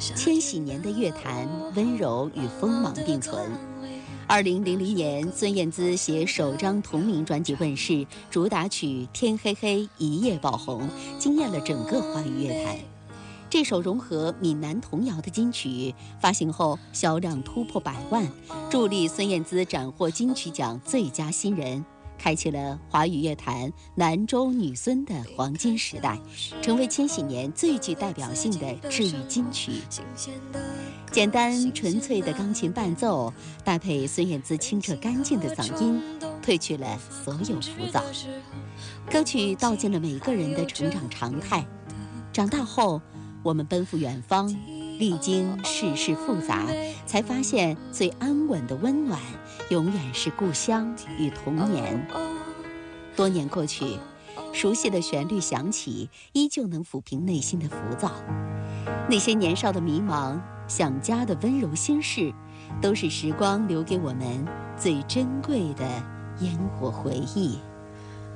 千禧年的乐坛，温柔与锋芒并存。2000年，孙燕姿携首张同名专辑问世，主打曲《天黑黑》一夜爆红，惊艳了整个华语乐坛。这首融合闽南童谣的金曲发行后销量突破100万，助力孙燕姿斩获金曲奖最佳新人，开启了华语乐坛男周女孙的黄金时代，成为千禧年最具代表性的治愈金曲。简单纯粹的钢琴伴奏搭配孙燕姿清澈干净的嗓音，褪去了所有浮躁。歌曲道尽了每个人的成长常态。长大后，我们奔赴远方，历经世事复杂，才发现最安稳的温暖永远是故乡与童年。多年过去，熟悉的旋律响起，依旧能抚平内心的浮躁。那些年少的迷茫，想家的温柔心事，都是时光留给我们最珍贵的烟火回忆。